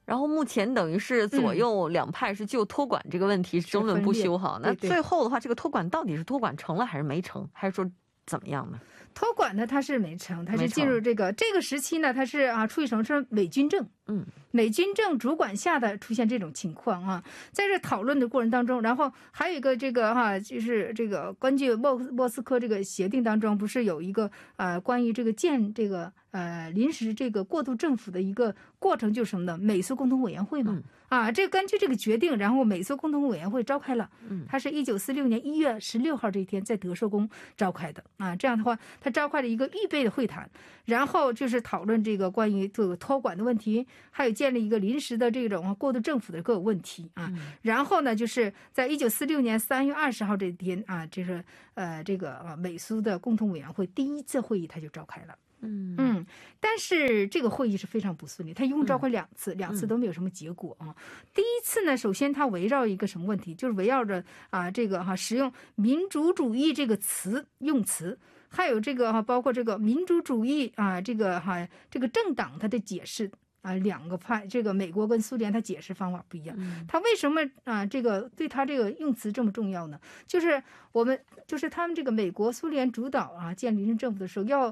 然后目前等于是左右两派是就托管这个问题争论不休哈。那最后的话，这个托管到底是托管成了还是没成，还是说怎么样呢？ 托管呢，它是没成，它是进入这个时期呢，它是处于什么？是美军政，美军政主管下的出现这种情况啊。在这讨论的过程当中，然后还有一个就是这个根据莫斯科这个协定当中，不是有一个关于这个建这个临时这个过渡政府的一个过程，就是什么呢？美苏共同委员会嘛。这根据这个决定，然后美苏共同委员会召开了，它是1946年1月16号这一天在德寿宫召开的啊。这样的话，他召开了一个预备的会谈，然后就是讨论这个关于这个托管的问题，还有建立一个临时的这种过渡政府的各个问题啊。然后呢，就是在1946年3月20号这一天啊，就是美苏的共同委员会第一次会议他就召开了。但是这个会议是非常不顺利，他一共召开两次都没有什么结果啊。第一次呢，首先他围绕一个什么问题，就是围绕着使用民主主义这个用词，还有这个包括这个民主主义这个政党它的解释。两个派，这个美国跟苏联，它解释方法不一样。它为什么这个对它这个用词这么重要呢？就是他们这个美国、苏联主导建立临时政府的时候，要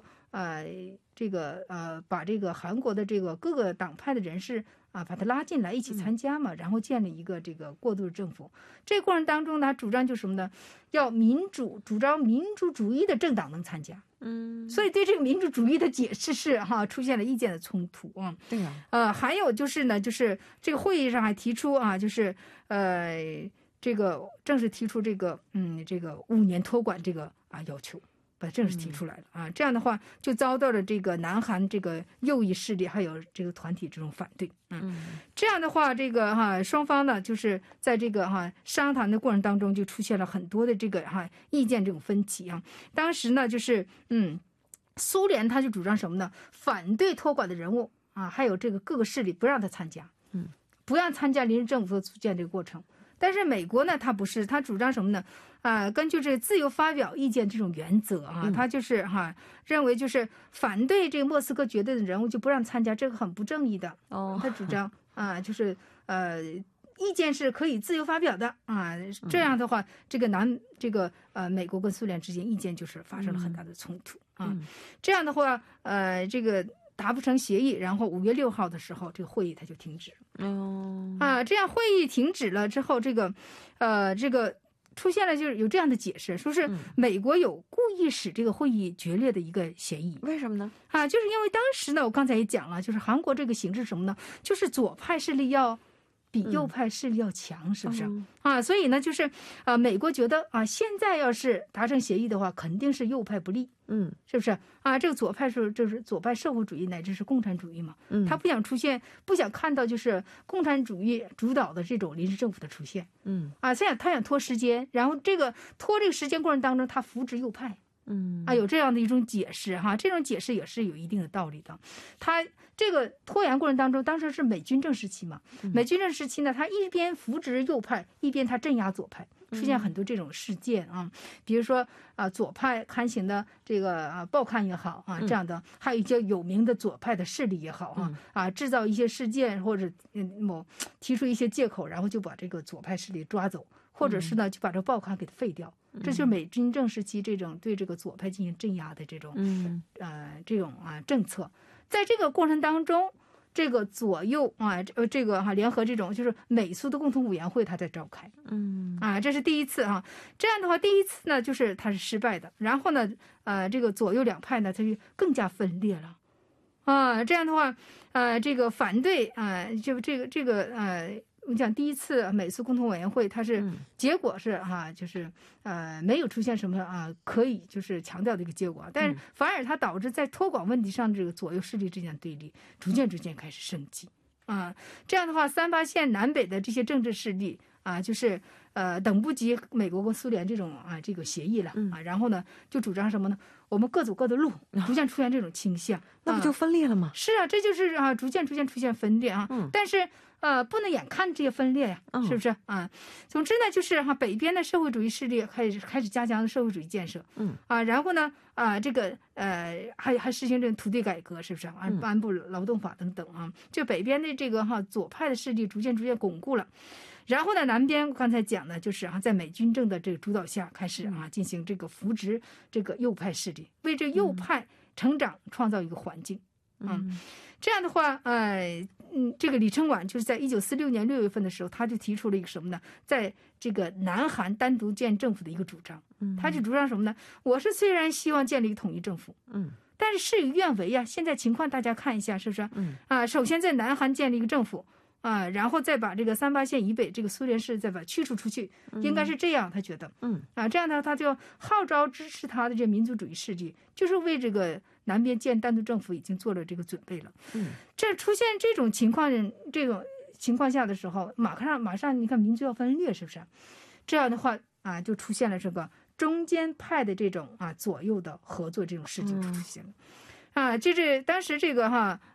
把这个韩国的这个各个党派的人士把他拉进来一起参加嘛，然后建立一个这个过渡政府。这个过程当中呢，主张就是什么呢？要主张民主主义的政党能参加。所以对这个民主主义的解释是出现了意见的冲突啊。 对呀。 还有就是呢，就是这个会议上还提出就是这个正式提出这个5年托管这个要求。把正式提出来了这样的话就遭到了这个南韩这个右翼势力还有这个团体这种反对。这样的话这个双方呢就是在这个商谈的过程当中就出现了很多的这个意见这种分歧当时呢就是苏联他就主张什么呢？反对托管的人物还有这个各个势力不让他参加，不让参加临时政府的组建这个过程。但是美国呢，他不是，他主张什么呢？根据这个自由发表意见这种原则他就是认为就是反对这个莫斯科决定的人物就不让参加，这个很不正义的。他主张就是意见是可以自由发表的这样的话，这个美国跟苏联之间意见就是发生了很大的冲突这样的话，这个达不成协议，然后5月6号的时候，这个会议它就停止了。这样会议停止了之后，这个出现了就是有这样的解释，说是美国有故意使这个会议决裂的一个嫌疑。 为什么呢？ 就是因为当时呢，我刚才也讲了，就是韩国这个形势什么呢？就是左派势力要比右派势力要强，是不是所以呢，就是美国觉得现在要是达成协议的话，肯定是右派不利，是不是这个左派就是左派社会主义乃至是共产主义嘛，他不想看到就是共产主义主导的这种临时政府的出现，他想拖时间，然后拖这个时间过程当中，他扶植右派。有这样的一种解释这种解释也是有一定的道理的。他这个拖延过程当中，当时是美军政时期嘛，美军政时期呢，他一边扶植右派，一边他镇压左派，出现很多这种事件比如说左派刊行的这个报刊也好这样的，还有一些有名的左派的势力也好制造一些事件或者提出一些借口，然后就把这个左派势力抓走，或者是呢就把这个报刊给它废掉。这就是美军政时期这种对这个左派进行镇压的这种政策。在这个过程当中，这个左右联合这种就是美苏的共同委员会，它在召开。这是第一次这样的话，第一次呢就是它是失败的，然后呢这个左右两派呢它就更加分裂了这样的话这个反对就这个我讲第一次美苏共同委员会，它是结果是就是没有出现什么可以就是强调的一个结果，但是反而它导致在托管问题上这个左右势力之间的对立逐渐开始升级这样的话，三八线南北的这些政治势力就是等不及美国跟苏联这种这个协议了然后呢就主张什么呢？我们各走各的路，逐渐出现这种倾向， 那不就分裂了吗？ 是这就是逐渐出现分裂但是不能眼看这些分裂呀，是不是总之呢，就是北边的社会主义势力开始加强社会主义建设，然后呢这个还实行这土地改革，是不是颁布劳动法等等就北边的这个左派的势力逐渐巩固了。然后呢，南边刚才讲的就是在美军政的这个主导下，开始进行这个扶植这个右派势力，为这右派成长创造一个环境。这样的话，这个李承晚就是在1946年6月份的时候，他就提出了一个什么呢？在这个南韩单独建政府的一个主张。他就主张什么呢？我是虽然希望建立一个统一政府，但是事与愿违现在情况大家看一下，是不是？首先在南韩建立一个政府。然后再把这个3·8线以北这个苏联势再把驱除出去，应该是这样，他觉得，这样呢，他就号召支持他的这民族主义势力，就是为这个南边建单独政府已经做了这个准备了。这出现这种情况下的时候，马上你看民族要分裂，是不是？这样的话就出现了这个中间派的这种左右的合作这种事情出现了。就是当时这个